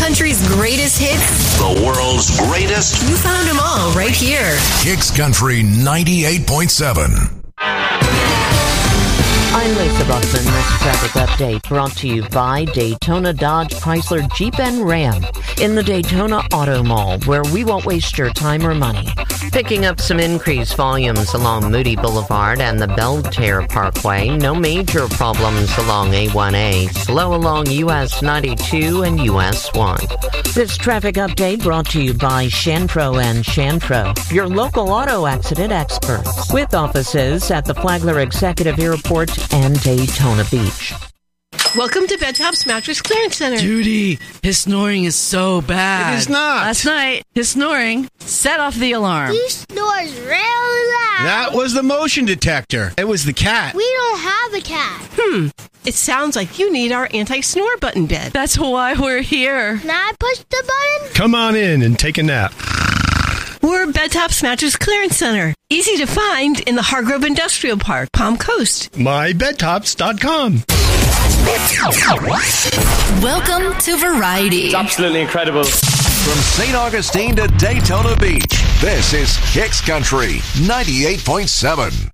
country's greatest hits. The world's greatest. You found them all right here. Kicks Country 98.7. I'm Lisa Buckman. This traffic update brought to you by Daytona Dodge Chrysler Jeep and Ram in the Daytona Auto Mall, where we won't waste your time or money. Picking up some increased volumes along Moody Boulevard and the Belterre Parkway. No major problems along A1A. Slow along US 92 and US 1. This traffic update brought to you by Shantro and Shantro, your local auto accident experts, with offices at the Flagler Executive Airport and Daytona Beach. Welcome to Bedtop's Mattress Clearance Center. Judy, his snoring is so bad. It is not. Last night, his snoring set off the alarm. He snores really loud. That was the motion detector. It was the cat. We don't have a cat. It sounds like you need our anti-snore button bed. That's why we're here. Can I push the button? Come on in and take a nap. We're Bedtop's Mattress Clearance Center. Easy to find in the Hargrove Industrial Park, Palm Coast. MyBedtops.com. Welcome to Variety. It's absolutely incredible. From St. Augustine to Daytona Beach, this is Kicks Country 98.7.